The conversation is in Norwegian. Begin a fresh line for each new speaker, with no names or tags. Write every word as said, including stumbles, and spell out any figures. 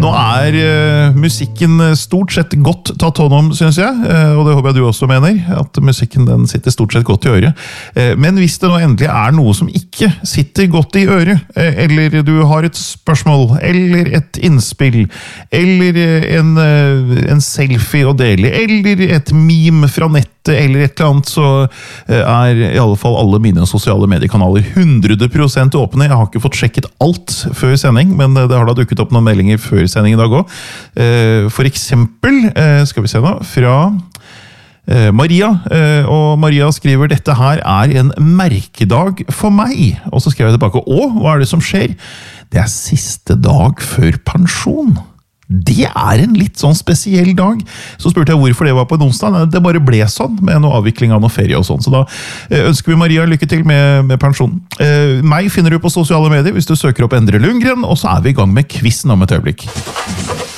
Nå er uh, musikken stort sett godt tatt hånd om, synes jeg, uh, og det håper jeg du også mener, at musikken den sitter stort sett godt i øret. Uh, men hvis det nå endelig er noe som ikke sitter godt i øret, uh, eller du har et spørsmål, eller et innspill, eller uh, en, uh, en selfie å dele, eller et meme fra nettet, eller et eller annet, så uh, er i alle fall alle mine sosiale mediekanaler hundre prosent åpne. Jeg har ikke fått sjekket alt før sending, men det har da dukket opp noen meldinger før sending i dag også. For eksempel, skal vi se nå, fra Maria, og Maria skriver dette her er en merkedag for meg. Og så skrev jeg tilbake, å, hva er det som skjer? Det er siste dag før pensjon. Det er en litt sånn spesiell dag. Så spurte jeg hvorfor det var på en onsdag. Det bare ble sånn, med noe avvikling av noe ferie og sånn. Så da ønsker vi Maria lykke til med, med pensjon. Eh, meg finner du på sosiale medier hvis du søker opp Endre Lundgren, og så er vi i gang med quizen om et øyeblikk.